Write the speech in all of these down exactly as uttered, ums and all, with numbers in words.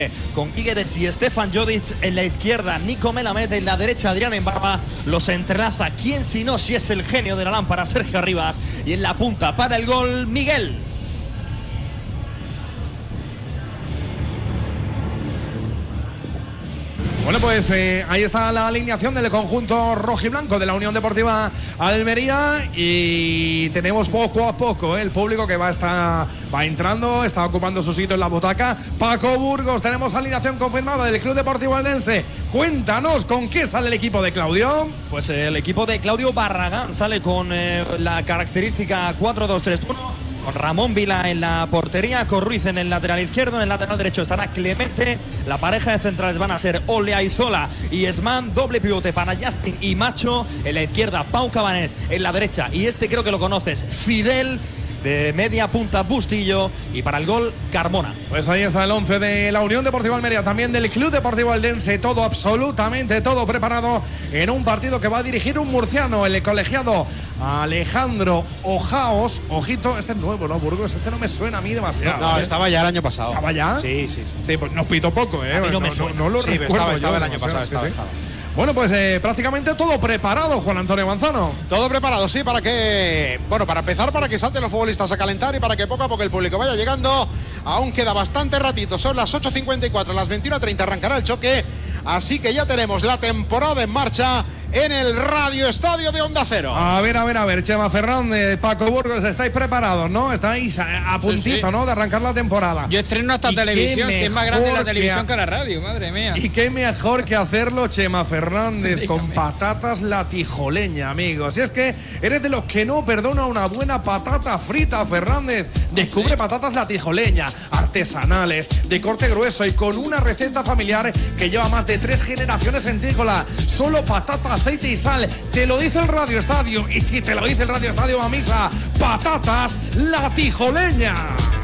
con Guiguedes y Stefan Jodic en la izquierda, Nico Melamed en la derecha, Adrián Embarba los entrelaza. ¿Quién si no, si es el genio de la lámpara, Sergio Arribas? Y en la punta para el gol, Miguel. Bueno, pues eh, ahí está la alineación del conjunto rojiblanco de la Unión Deportiva Almería y tenemos poco a poco eh, el público que va, estar, va entrando, está ocupando su sitio en la butaca. Paco Burgos, tenemos alineación confirmada del Club Deportivo Eldense. Cuéntanos, ¿con qué sale el equipo de Claudio? Pues eh, el equipo de Claudio Barragán sale con eh, la característica cuatro dos tres uno. Con Ramón Vila en la portería, con Ruiz en el lateral izquierdo, en el lateral derecho estará Clemente. La pareja de centrales van a ser Oleaizola y Esman, doble pivote para Justin y Macho. En la izquierda, Pau Cabanés, en la derecha, y este creo que lo conoces, Fidel. De media punta, Bustillo, y para el gol, Carmona. Pues ahí está el once de la Unión Deportiva Almería, también del Club Deportivo Eldense. Todo, absolutamente todo preparado en un partido que va a dirigir un murciano, el colegiado Alejandro Ojaos. Ojito, este es nuevo, ¿no, Burgos? Este no me suena a mí demasiado. No, ¿eh? estaba ya el año pasado. ¿Estaba ya? Sí, sí, sí. Sí, pues nos pitó poco, ¿eh? A mí no, no me no, suena. no lo sí, recuerdo. estaba, estaba yo, el año pasado, sí, estaba, sí. estaba. Bueno, pues eh, prácticamente todo preparado, Juan Antonio Manzano. Todo preparado, sí, para que, bueno, para empezar, para que salten los futbolistas a calentar y para que poco a poco el público vaya llegando. Aún queda bastante ratito, son las ocho cincuenta y cuatro, las veintiuna treinta arrancará el choque. Así que ya tenemos la temporada en marcha en el Radio Estadio de Onda Cero. A ver, a ver, a ver, Chema Fernández, Paco Burgos, estáis preparados, ¿no? Estáis a, a puntito, sí, sí. ¿no? De arrancar la temporada. Yo estreno hasta televisión, si es más grande la televisión que, que la radio, madre mía. Y qué mejor que hacerlo, Chema Fernández, con patatas La Tijoleña, amigos. Si es que eres de los que no perdona una buena patata frita, Fernández. Descubre ¿sí? patatas La Tijoleña, artesanales, de corte grueso y con una receta familiar que lleva más de tres generaciones en Tícola. Solo patata, aceite y sal. Te lo dice el Radio Estadio. Y si te lo dice el Radio Estadio, va a misa. Patatas La Tijoleña.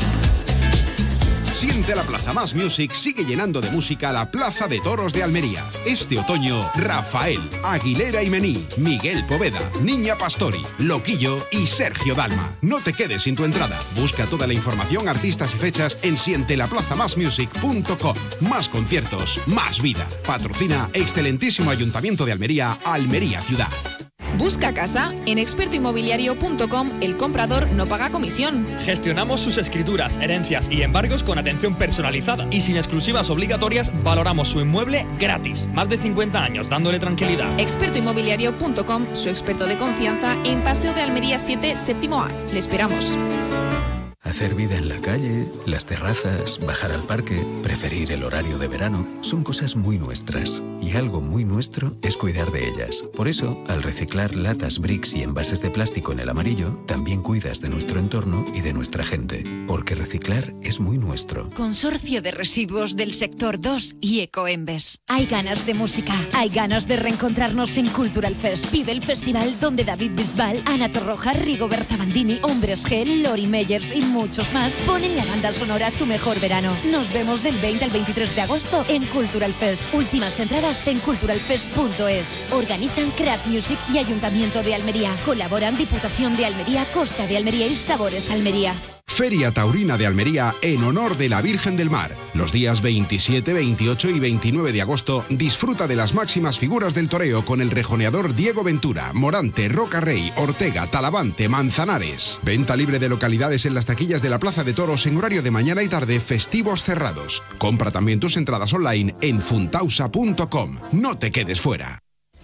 Siente la Plaza Más Music sigue llenando de música la Plaza de Toros de Almería. Este otoño, Rafael, Aguilera y Mení, Miguel Poveda, Niña Pastori, Loquillo y Sergio Dalma. No te quedes sin tu entrada. Busca toda la información, artistas y fechas en siente la plaza más music punto com. Más conciertos, más vida. Patrocina excelentísimo Ayuntamiento de Almería, Almería Ciudad. Busca casa. En experto inmobiliario punto com el comprador no paga comisión. Gestionamos sus escrituras, herencias y embargos con atención personalizada. Y sin exclusivas obligatorias, valoramos su inmueble gratis. Más de cincuenta años dándole tranquilidad. experto inmobiliario punto com, su experto de confianza en Paseo de Almería siete, séptimo A. Le esperamos. Hacer vida en la calle, las terrazas, bajar al parque, preferir el horario de verano, son cosas muy nuestras. Y algo muy nuestro es cuidar de ellas. Por eso, al reciclar latas, bricks y envases de plástico en el amarillo, también cuidas de nuestro entorno y de nuestra gente. Porque reciclar es muy nuestro. Consorcio de Residuos del Sector dos y Ecoembes. Hay ganas de música, hay ganas de reencontrarnos en Cultural Fest. Vive el festival donde David Bisbal, Ana Torroja, Rigoberta Bandini, Hombres G, Lori Meyers y muchos más ponen la banda sonora Tu Mejor Verano. Nos vemos del veinte al veintitrés de agosto en Cultural Fest. Últimas entradas en cultural fest punto es. Organizan Crash Music y Ayuntamiento de Almería. Colaboran Diputación de Almería, Costa de Almería y Sabores Almería. Feria Taurina de Almería en honor de la Virgen del Mar. Los días veintisiete, veintiocho y veintinueve de agosto disfruta de las máximas figuras del toreo con el rejoneador Diego Ventura, Morante, Roca Rey, Ortega, Talavante, Manzanares. Venta libre de localidades en las taquillas de la Plaza de Toros en horario de mañana y tarde, festivos cerrados. Compra también tus entradas online en funtausa punto com. No te quedes fuera.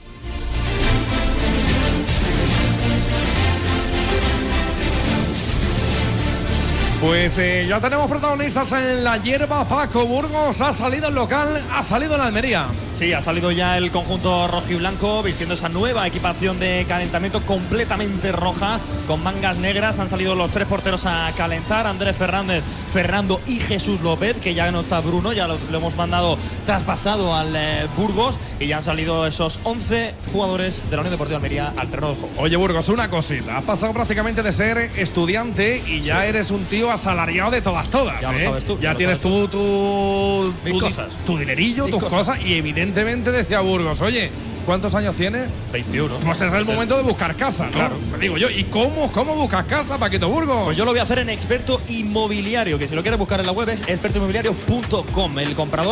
Pues eh, ya tenemos protagonistas en la hierba. Paco Burgos ha salido el local, ha salido en Almería. Sí, ha salido ya el conjunto rojiblanco vistiendo esa nueva equipación de calentamiento completamente roja con mangas negras. Han salido los tres porteros a calentar: Andrés Fernández, Fernando y Jesús López, que ya no está Bruno, ya lo, lo hemos mandado traspasado al eh, Burgos, y ya han salido esos once jugadores de la Unión Deportiva Almería al terreno del juego. Oye, Burgos, una cosita, has pasado prácticamente de ser estudiante y ya sí. eres un tío asalariado de todas, todas. Ya ¿eh? lo sabes tú. Ya, ya tienes tú tu, Mis tu, cosas. tu dinerillo, Mis tus cosas. cosas. Y evidentemente decía Burgos, oye, ¿Cuántos años tiene? veintiuno. Pues es el momento de buscar casa, ¿no? Claro. Digo yo, ¿y cómo, cómo buscas casa, Paquito Burgos? Pues yo lo voy a hacer en Experto Inmobiliario, que si lo quieres buscar en la web es experto inmobiliario punto com. El comprador